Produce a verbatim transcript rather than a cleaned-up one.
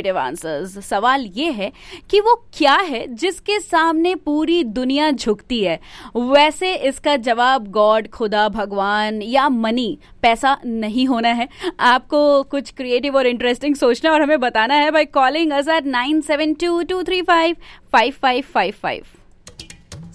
Creative answers. सवाल ये है कि वो क्या है जिसके सामने पूरी दुनिया झुकती है। वैसे इसका जवाब गॉड, खुदा, भगवान या मनी, पैसा नहीं होना है। आपको कुछ क्रिएटिव और इंटरेस्टिंग सोचना और हमें बताना है by calling us at nine seven to to three five five five five five.